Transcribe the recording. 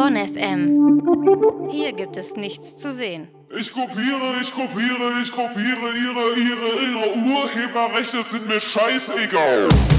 Bonn FM. Hier gibt es nichts zu sehen. Ich kopiere ihre Urheberrechte sind mir scheißegal.